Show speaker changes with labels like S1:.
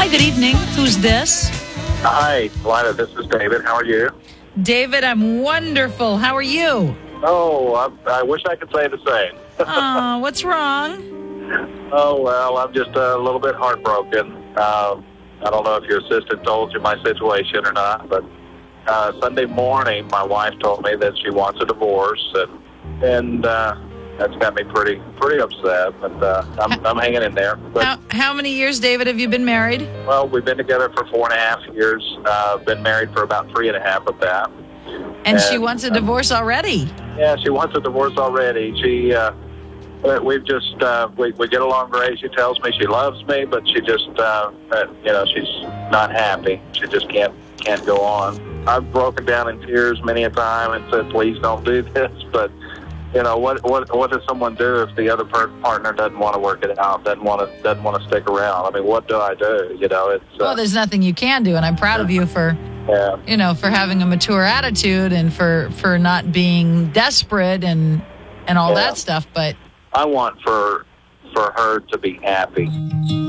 S1: good evening. Who's this?
S2: Hi, Lila, this is David. How are you?
S1: David, I'm wonderful. How are you?
S2: Oh, I wish I could say the same.
S1: What's wrong?
S2: Oh, well, I'm just a little bit heartbroken. I don't know if your assistant told you my situation or not, but Sunday morning, my wife told me that she wants a divorce, and that's got me pretty upset, but I'm hanging in there. But,
S1: How many years, David, have you been married?
S2: well, we've been together for 4.5 years, been married for about 3.5 of that.
S1: And she wants a divorce already.
S2: Yeah, she wants a divorce already. We've just, we get along great. She tells me she loves me, but she just, she's not happy. She just can't go on. I've broken down in tears many a time and said, please don't do this. But, what does someone do if the other partner doesn't want to work it out, doesn't want to stick around? I mean, what do I do?
S1: Well, there's nothing you can do, and I'm proud of you for, for having a mature attitude and for not being desperate and all that stuff. But
S2: I want for her to be happy.